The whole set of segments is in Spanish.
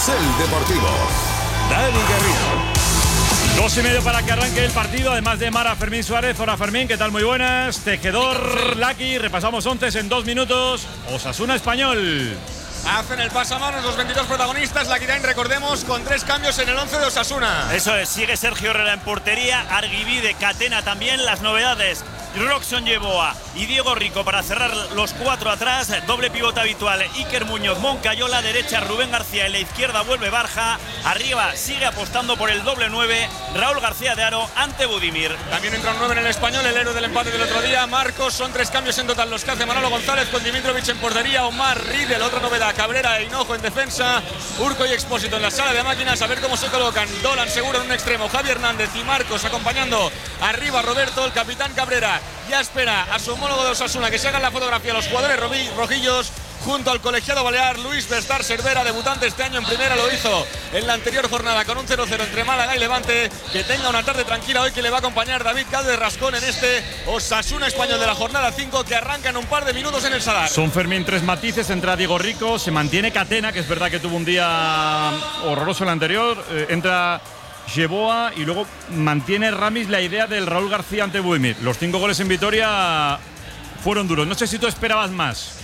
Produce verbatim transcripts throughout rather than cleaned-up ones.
Carrusel Deportivo. Dani Garrido. Dos y medio para que arranque el partido, además de Mara Fermín Suárez. Hola Fermín, ¿qué tal? Muy buenas. Tejedor, Lucky, repasamos once en dos minutos. Osasuna Español. Hacen el pasamanos los veintidós protagonistas. La Quirain, recordemos, con tres cambios en el once de Osasuna. Eso es, sigue Sergio Herrera en portería, Arguibide, Catena también. Las novedades, Roxon Yeboah y Diego Rico para cerrar los cuatro atrás. Doble pivote habitual, Iker Muñoz, Moncayola. Derecha, Rubén García. En la izquierda vuelve Barja. Arriba sigue apostando por el doble nueve, Raúl García de Aro ante Budimir. También entra un nueve en el Español, el héroe del empate del otro día, Marcos. Son tres cambios en total los que hace Manolo González, con Dimitrovic en portería, Omar Riedel, otra novedad, Cabrera e Hinojo en defensa, Urco y Expósito en la sala de máquinas. A ver cómo se colocan. Dolan seguro en un extremo, Javi Hernández y Marcos acompañando arriba Roberto. El capitán Cabrera ya espera a su homólogo de Osasuna que se hagan la fotografía los jugadores rojillos junto al colegiado balear Luis Bestar Cervera, debutante este año en primera. Lo hizo en la anterior jornada con un cero cero entre Málaga y Levante. Que tenga una tarde tranquila hoy, que le va a acompañar David Calde Rascón en este Osasuna Español de la jornada cinco, que arranca en un par de minutos en el Sadar. Son Fermín, tres matices. Entra Diego Rico, se mantiene Catena, que es verdad que tuvo un día horroroso el anterior. Eh, entra Yeboah y luego mantiene Ramis la idea del Raúl García ante Budimir. Los cinco goles en Vitoria fueron duros. No sé si tú esperabas más.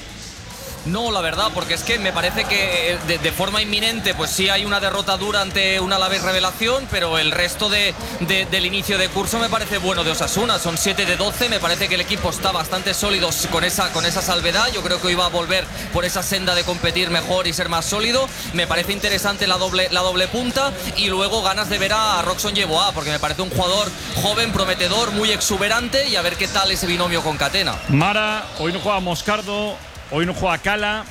No, la verdad, porque es que me parece que de, de forma inminente pues sí hay una derrota dura ante un Alavés revelación, pero el resto de, de, del inicio de curso me parece bueno de Osasuna. Son siete de doce, me parece que el equipo está bastante sólido con esa, con esa salvedad. Yo creo que hoy va a volver por esa senda de competir mejor y ser más sólido. Me parece interesante la doble, la doble punta, y luego ganas de ver a Roxon Yeboah, porque me parece un jugador joven, prometedor, muy exuberante, y a ver qué tal ese binomio con Catena. Mara, hoy no juega Moscardo. Hoy no juega Cala.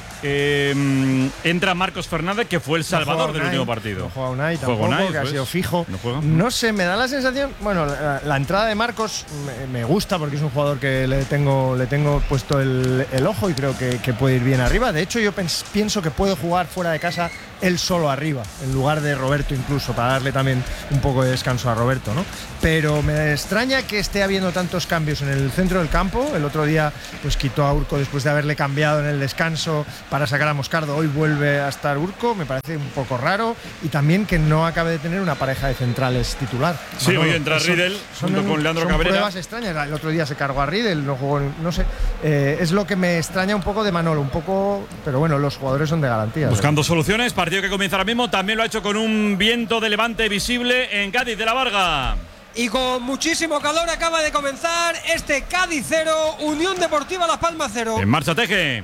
Eh, entra Marcos Fernández, que fue el salvador no del Unai, último partido. No juega Unai tampoco, Unai, que ha sido fijo. No, juega. No sé, me da la sensación. Bueno, la, la entrada de Marcos me, me gusta, porque es un jugador que le tengo, le tengo puesto el, el ojo y creo que, que puede ir bien arriba. De hecho, yo pens, pienso que puede jugar fuera de casa él solo arriba, en lugar de Roberto, incluso, para darle también un poco de descanso a Roberto, ¿no? Pero me extraña que esté habiendo tantos cambios en el centro del campo. El otro día pues quitó a Urco después de haberle cambiado en el descanso para sacar a Moscardo. Hoy vuelve a estar Urco, me parece un poco raro, y también que no acabe de tener una pareja de centrales titular. Sí, Manolo, hoy entra Riedel junto con Leandro son Cabrera. Pruebas extrañas. El otro día se cargó a Riedel, no jugó, no sé. Eh, es lo que me extraña un poco de Manolo, un poco, pero bueno, los jugadores son de garantía. Buscando soluciones, partido que comienza ahora mismo. También lo ha hecho con un viento de levante visible en Cádiz de la Varga. Y con muchísimo calor acaba de comenzar este Cádiz cero, Unión Deportiva Las Palmas cero. En marcha Teje.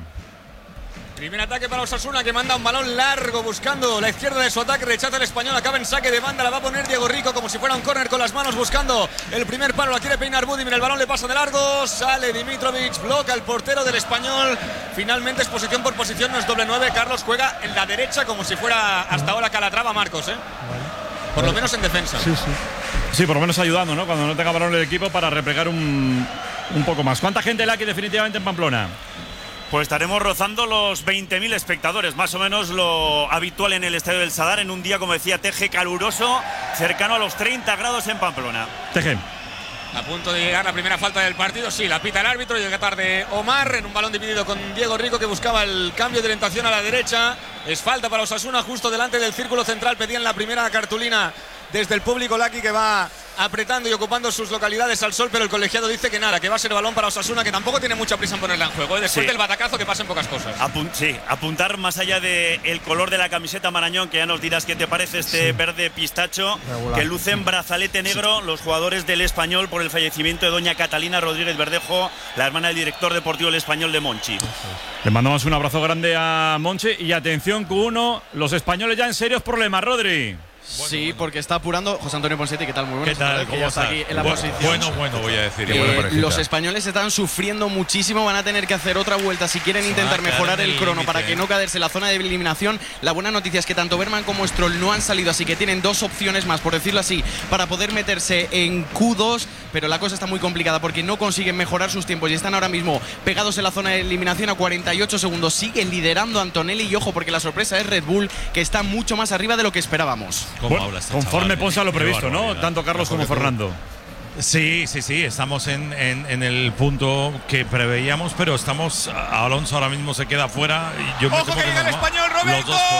Primer ataque para Osasuna, que manda un balón largo buscando la izquierda de su ataque. Rechaza el Español, acaba en saque de banda. La va a poner Diego Rico como si fuera un córner con las manos, buscando el primer palo. La quiere peinar Budimir, el balón le pasa de largo. Sale Dimitrovic, bloca el portero del Español. Finalmente es posición por posición, no es doble nueve. Carlos juega en la derecha como si fuera hasta ahora Calatrava Marcos, ¿eh? Por lo menos en defensa. Sí, sí. Sí, por lo menos ayudando, ¿no? Cuando no tenga balón el equipo, para replegar un, un poco más. ¿Cuánta gente la que definitivamente en Pamplona? Pues estaremos rozando los veinte mil espectadores, más o menos lo habitual en el Estadio del Sadar, en un día, como decía Teje, caluroso, cercano a los treinta grados en Pamplona. Teje. A punto de llegar la primera falta del partido, sí, la pita el árbitro. Llega tarde Omar en un balón dividido con Diego Rico, que buscaba el cambio de orientación a la derecha. Es falta para Osasuna justo delante del círculo central. Pedían la primera cartulina desde el público, Lucky, que va apretando y ocupando sus localidades al sol, pero el colegiado dice que nada, que va a ser balón para Osasuna, que tampoco tiene mucha prisa en ponerla en juego, ¿eh? Después sí. del batacazo, que pasen pocas cosas. Apun sí, apuntar más allá del de color de la camiseta Marañón, que ya nos dirás qué te parece este sí. verde pistacho, regular. Que luce en brazalete negro sí. los jugadores del Español por el fallecimiento de doña Catalina Rodríguez Verdejo, la hermana del director deportivo del Español de Monchi. Sí. Le mandamos un abrazo grande a Monchi, y atención, Q uno, los españoles ya en serios problemas, Rodri. Bueno, sí, bueno. porque está apurando José Antonio Ponsetti. ¿Qué tal? Muy buenas. ¿Qué tal? Que ya está aquí en la bueno, posición. Bueno, bueno, voy a decir. Eh, los españoles están sufriendo muchísimo. Van a tener que hacer otra vuelta si quieren intentar mejorar el, el crono límite, para que no caerse en la zona de eliminación. La buena noticia es que tanto Berman como Stroll no han salido, así que tienen dos opciones más, por decirlo así, para poder meterse en Q dos. Pero la cosa está muy complicada porque no consiguen mejorar sus tiempos y están ahora mismo pegados en la zona de eliminación a cuarenta y ocho segundos. Siguen liderando Antonelli y ojo, porque la sorpresa es Red Bull, que está mucho más arriba de lo que esperábamos. ¿Cómo bueno, habla este conforme Ponce a lo previsto, ¿no? Tanto Carlos como Fernando. Sí, sí, sí, estamos en, en, en el punto que preveíamos, pero estamos. Alonso ahora mismo se queda fuera. Y yo ¡Ojo, que llega el Español, Roberto!